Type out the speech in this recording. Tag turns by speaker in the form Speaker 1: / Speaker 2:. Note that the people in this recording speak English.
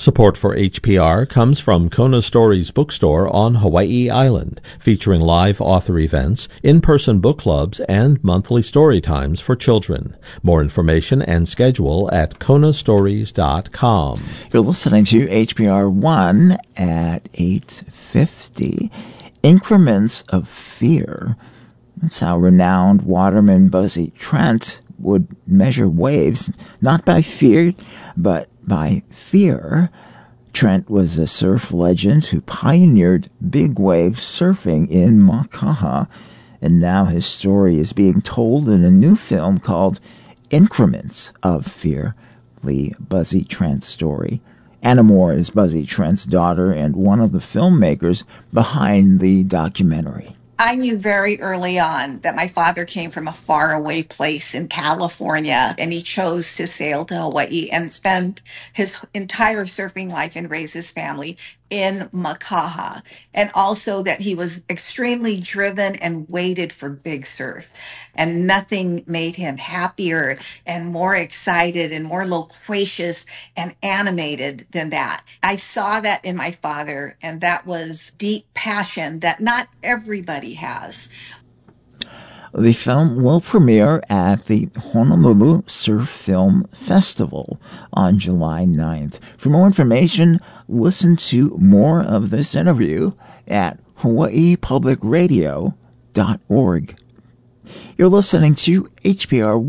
Speaker 1: Support for HPR comes from Kona Stories Bookstore on Hawaii Island, featuring live author events, in-person book clubs, and monthly story times for children. More information and schedule at konastories.com.
Speaker 2: You're listening to HPR 1 at 8:50. Increments of Fear. That's how renowned waterman Buzzy Trent would measure waves, not by fear, but by fear. Trent was a surf legend who pioneered big wave surfing in Makaha, and now his story is being told in a new film called Increments of Fear, the Buzzy Trent story. Anna Moore is Buzzy Trent's daughter and one of the filmmakers behind the documentary.
Speaker 3: I knew very early on that my father came from a faraway place in California, and he chose to sail to Hawaii and spend his entire surfing life and raise his family in Makaha. And also that he was extremely driven and waited for big surf. And nothing made him happier and more excited and more loquacious and animated than that. I saw that in my father, and that was deep passion that not everybody has.
Speaker 2: The film will premiere at the Honolulu Surf Film Festival on July 9th. For more information, listen to more of this interview at hawaiipublicradio.org. You're listening to HPR